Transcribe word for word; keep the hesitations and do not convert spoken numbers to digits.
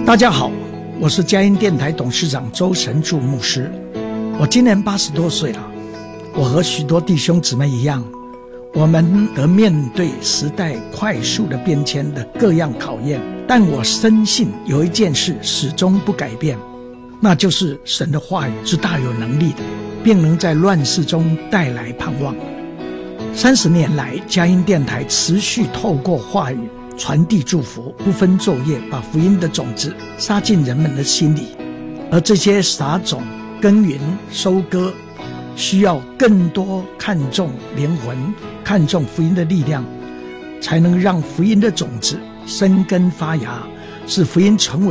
大家好，我是佳音电台董事长周神助牧师。我今年八十多岁了，我和许多弟兄姊妹一样，我们得面对时代快速的变迁的各样考验，但我深信有一件事始终不改变，那就是神的话语是大有能力的，并能在乱世中带来盼望。三十年来，佳音电台持续透过话语传递祝福，不分昼夜，把福音的种子撒进人们的心里。而这些撒种、耕耘、收割，需要更多看重灵魂、看重福音的力量，才能让福音的种子生根发芽，使福音成为